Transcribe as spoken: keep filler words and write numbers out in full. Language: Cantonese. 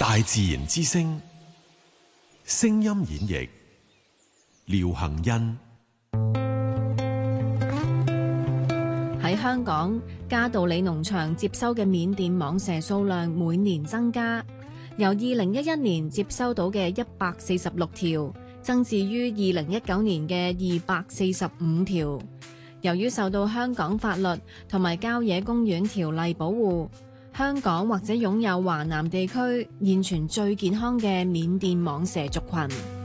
大自然之聲，聲音演繹廖幸恩。 喺香港，嘉道理農場接收嘅緬甸蟒蛇數量每年增加，由二零一一年接收到嘅一百四十六條，增至於二零一九年嘅二百四十五條。由於受到香港法律同埋郊野公園條例保護，香港或者擁有華南地區現存最健康嘅緬甸蟒蛇族群。